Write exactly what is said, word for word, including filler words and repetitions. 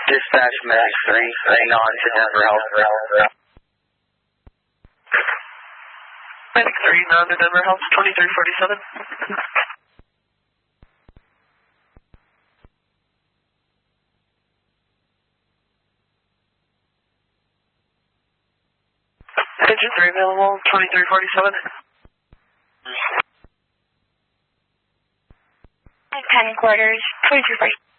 Dispatch Medic three, hang on to Denver Health. Medic three, on to Denver Health, twenty-three forty-seven. Attention three available, twenty-three forty-seven. Ten quarters, twenty-three forty-seven.